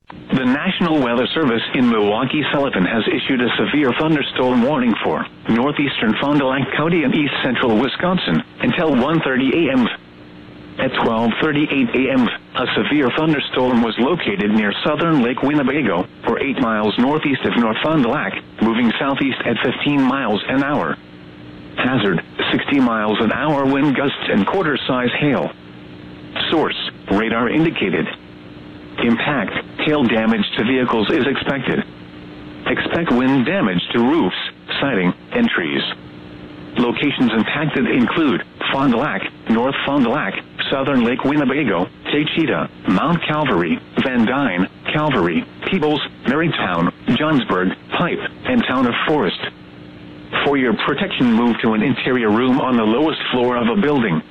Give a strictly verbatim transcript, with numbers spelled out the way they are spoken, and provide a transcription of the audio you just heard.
The National Weather Service in Milwaukee-Sullivan has issued a severe thunderstorm warning for northeastern Fond du Lac County and east central Wisconsin until one thirty a m At twelve thirty-eight a m, a severe thunderstorm was located near southern Lake Winnebago, or eight miles northeast of North Fond du Lac, moving southeast at fifteen miles an hour. Hazard, sixty miles an hour wind gusts and quarter-size hail. Source, radar indicated. Impact, hail damage to vehicles is expected. Expect wind damage to roofs, siding, and trees. Locations impacted include Fond du Lac, North Fond du Lac, Southern Lake Winnebago, Taycheedah, Mount Calvary, Van Dyne, Calvary, Peebles, Marytown, Johnsburg, Pipe, and Town of Forest. For your protection, move to an interior room on the lowest floor of a building.